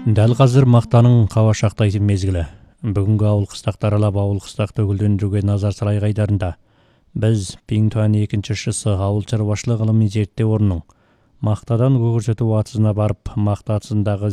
Дәл қазір мақтаның қауа шақтайтын мезгілі. Бүгінгі ауыл қыстақты аралап ауыл қыстақты гүлдендіруге назар салайық айдарында. Біз Пиңтуан екінші шысы ауыл шаруашылық ғылыми зерттеу орнының мақтадан көрсету атысына барып, мақта атысындағы